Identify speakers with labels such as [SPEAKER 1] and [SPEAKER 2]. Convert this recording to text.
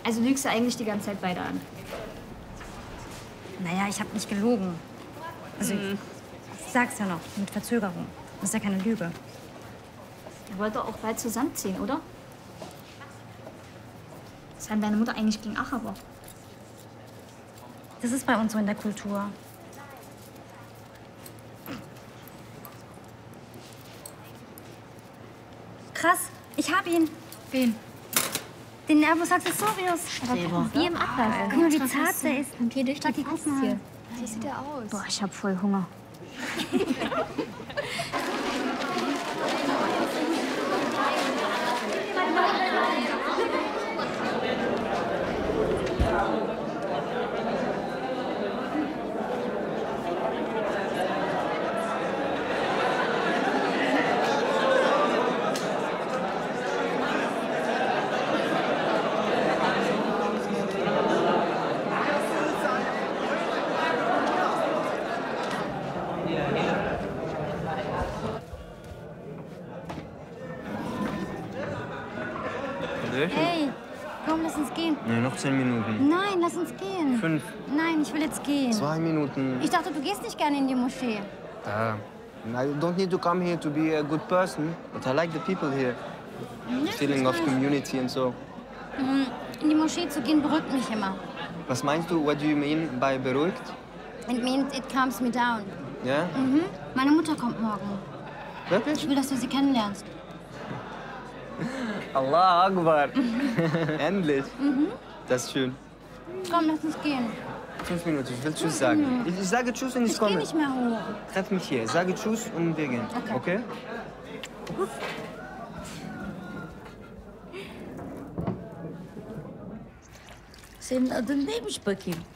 [SPEAKER 1] Also lügst du eigentlich die ganze Zeit weiter an?
[SPEAKER 2] Naja, ich habe nicht gelogen. Also, ich sag's ja noch, mit Verzögerung. Das ist ja keine Lüge.
[SPEAKER 1] Ihr wollt doch auch bald zusammenziehen, oder? Was hat deine Mutter eigentlich gegen Araber?
[SPEAKER 2] Das ist bei uns so in der Kultur. Krass, ich hab ihn.
[SPEAKER 1] Wen?
[SPEAKER 2] Den Nervus accessorius.
[SPEAKER 3] Streber.
[SPEAKER 2] Wie im Atlas. Guck mal, wie zart der ist.
[SPEAKER 3] Und hier durch die Faszie.
[SPEAKER 4] So sieht er aus.
[SPEAKER 1] Boah, ich hab voll Hunger.
[SPEAKER 2] Hey, komm, lass uns gehen.
[SPEAKER 5] Nee, noch 10 Minuten.
[SPEAKER 2] Nein, lass uns gehen.
[SPEAKER 5] 5.
[SPEAKER 2] Nein, ich will jetzt gehen.
[SPEAKER 5] 2 Minuten.
[SPEAKER 2] Ich dachte, du gehst nicht gerne in die Moschee.
[SPEAKER 5] I don't need to come here to be a good person, but I like the people here. Feeling of community and so.
[SPEAKER 2] In die Moschee zu gehen beruhigt mich immer.
[SPEAKER 5] Was meinst du, what do you mean by beruhigt?
[SPEAKER 2] It means it calms me down.
[SPEAKER 5] Ja?
[SPEAKER 2] Meine Mutter kommt morgen.
[SPEAKER 5] Wirklich?
[SPEAKER 2] Ich will, dass du sie kennenlernst.
[SPEAKER 5] Allah Akbar. Endlich. Das ist schön.
[SPEAKER 2] Komm, lass uns gehen.
[SPEAKER 5] 5 Minuten, ich will Tschüss sagen. Ich sage Tschüss und ich
[SPEAKER 2] Ich gehe
[SPEAKER 5] komme.
[SPEAKER 2] nicht mehr hoch.
[SPEAKER 5] Treff mich hier, sage Tschüss und wir gehen. Okay?
[SPEAKER 3] Senin adın neymiş bakayım?